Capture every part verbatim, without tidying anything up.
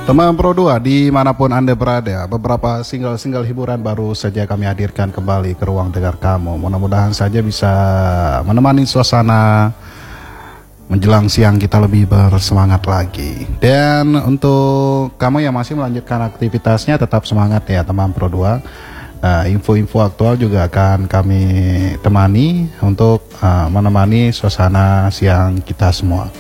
Teman Pro dua, dimanapun Anda berada, beberapa single-single hiburan baru saja kami hadirkan kembali ke ruang dengar kamu. Mudah-mudahan saja bisa menemani suasana menjelang siang kita lebih bersemangat lagi. Dan untuk kamu yang masih melanjutkan aktivitasnya, tetap semangat ya teman Pro dua. Uh, info-info aktual juga akan kami temani untuk uh, menemani suasana siang kita semua.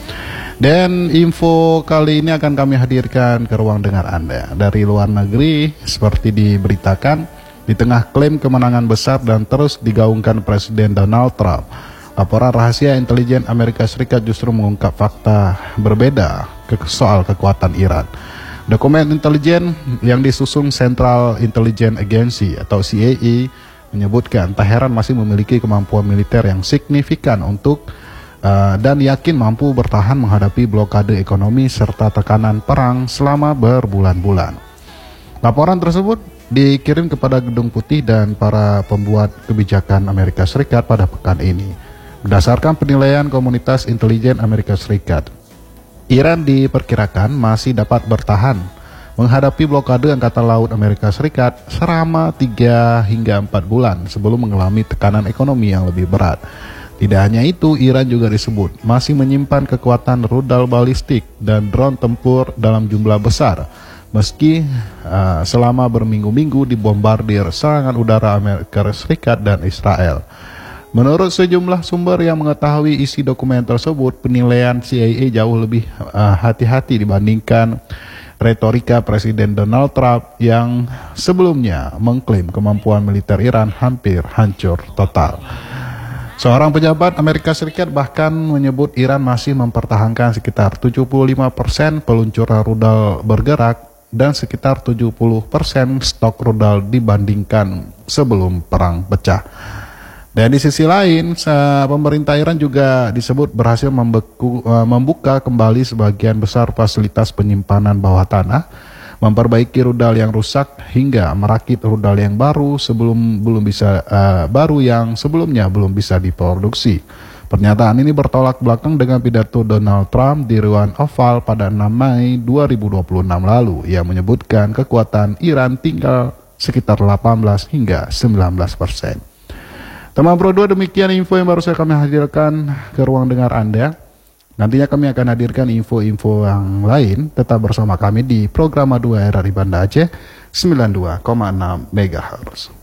Dan info kali ini akan kami hadirkan ke ruang dengar Anda dari luar negeri. Seperti diberitakan, di tengah klaim kemenangan besar dan terus digaungkan Presiden Donald Trump, laporan rahasia intelijen Amerika Serikat justru mengungkap fakta berbeda ke soal kekuatan Iran. Dokumen intelijen yang disusun Central Intelligence Agency atau C I A menyebutkan Teheran masih memiliki kemampuan militer yang signifikan untuk uh, dan yakin mampu bertahan menghadapi blokade ekonomi serta tekanan perang selama berbulan-bulan. Laporan tersebut dikirim kepada Gedung Putih dan para pembuat kebijakan Amerika Serikat pada pekan ini. Berdasarkan penilaian komunitas intelijen Amerika Serikat, Iran diperkirakan masih dapat bertahan menghadapi blokade Angkatan Laut Amerika Serikat selama tiga hingga empat bulan sebelum mengalami tekanan ekonomi yang lebih berat. Tidak hanya itu, Iran juga disebut masih menyimpan kekuatan rudal balistik dan drone tempur dalam jumlah besar, meski uh, selama berminggu-minggu dibombardir serangan udara Amerika Serikat dan Israel. Menurut sejumlah sumber yang mengetahui isi dokumen tersebut, penilaian C I A jauh lebih uh, hati-hati dibandingkan retorika Presiden Donald Trump yang sebelumnya mengklaim kemampuan militer Iran hampir hancur total. Seorang pejabat Amerika Serikat bahkan menyebut Iran masih mempertahankan sekitar tujuh puluh lima persen peluncuran rudal bergerak dan sekitar tujuh puluh persen stok rudal dibandingkan sebelum perang pecah. Dan di sisi lain, pemerintah Iran juga disebut berhasil membeku, membuka kembali sebagian besar fasilitas penyimpanan bawah tanah, memperbaiki rudal yang rusak hingga merakit rudal yang baru sebelum belum bisa uh, baru yang sebelumnya belum bisa diproduksi. Pernyataan ini bertolak belakang dengan pidato Donald Trump di Ruang Oval pada enam Mei dua ribu dua puluh enam lalu yang menyebutkan kekuatan Iran tinggal sekitar delapan belas hingga sembilan belas persen. Teman Pro dua, demikian info yang baru saya kami hadirkan ke ruang dengar Anda. Nantinya kami akan hadirkan info-info yang lain. Tetap bersama kami di program dua R R I Banda Aceh sembilan puluh dua koma enam megahertz.